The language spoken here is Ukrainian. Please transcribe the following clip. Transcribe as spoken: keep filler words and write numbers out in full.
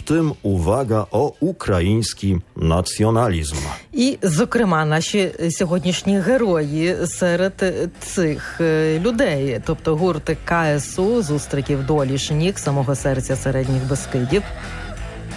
tym uwaga o український націоналізм. І, зокрема, наші сьогоднішні герої серед цих людей, тобто гурт ка ес у «Зустріки в долі Шнік» самого серця Середніх Бескидів,